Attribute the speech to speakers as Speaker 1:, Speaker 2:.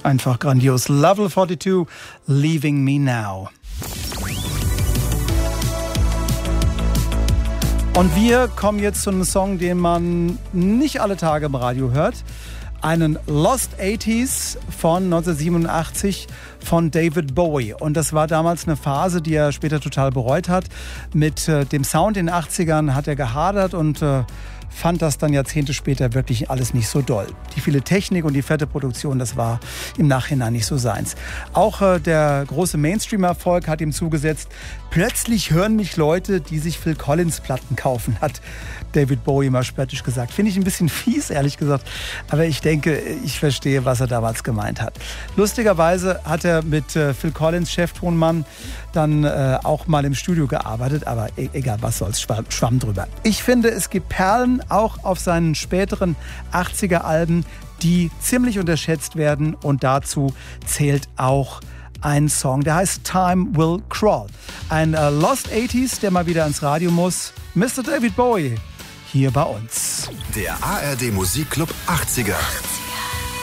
Speaker 1: Einfach grandios. Level 42, Leaving Me Now. Und wir kommen jetzt zu einem Song, den man nicht alle Tage im Radio hört. Einen Lost 80s von 1987 von David Bowie. Und das war damals eine Phase, die er später total bereut hat. Mit dem Sound in den 80ern hat er gehadert und fand das dann Jahrzehnte später wirklich alles nicht so doll. Die viele Technik und die fette Produktion, das war im Nachhinein nicht so seins. Auch der große Mainstream-Erfolg hat ihm zugesetzt. Plötzlich hören mich Leute, die sich Phil Collins-Platten kaufen, hat David Bowie mal spöttisch gesagt. Finde ich ein bisschen fies, ehrlich gesagt. Aber ich denke, ich verstehe, was er damals gemeint hat. Lustigerweise hat er mit Phil Collins, Cheftonmann, dann auch mal im Studio gearbeitet. Aber egal, was soll's, schwamm drüber. Ich finde, es gibt Perlen auch auf seinen späteren 80er-Alben, die ziemlich unterschätzt werden. Und dazu zählt auch ein Song, der heißt Time Will Crawl. Ein Lost 80s, der mal wieder ins Radio muss. Mr. David Bowie, hier bei uns.
Speaker 2: Der ARD Musikclub 80er.